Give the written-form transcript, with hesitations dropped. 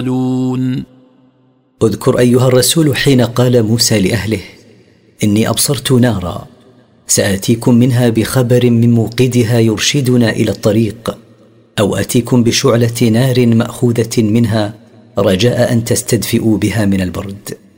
اذكر أيها الرسول حين قال موسى لأهله: إني أبصرت نارا سآتيكم منها بخبر من موقدها يرشدنا إلى الطريق، أو آتيكم بشعلة نار مأخوذة منها رجاء أن تستدفئوا بها من البرد.